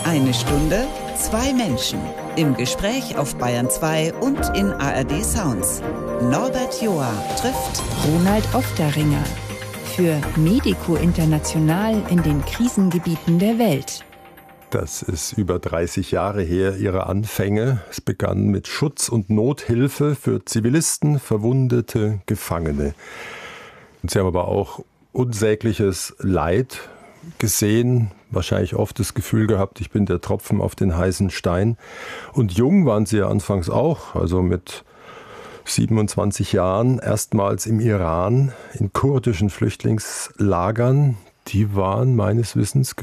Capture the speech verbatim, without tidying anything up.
Eine Stunde, zwei Menschen. Im Gespräch auf Bayern zwei und in A R D Sounds. Norbert Joa trifft Ronald Oftaringer für Medico International in den Krisengebieten der Welt. Das ist über dreißig Jahre her, ihre Anfänge. Es begann mit Schutz und Nothilfe für Zivilisten, Verwundete, Gefangene. Und sie haben aber auch unsägliches Leid gesehen, wahrscheinlich oft das Gefühl gehabt, ich bin der Tropfen auf den heißen Stein. Und jung waren sie ja anfangs auch, also mit siebenundzwanzig Jahren, erstmals im Iran, in kurdischen Flüchtlingslagern. Die waren meines Wissens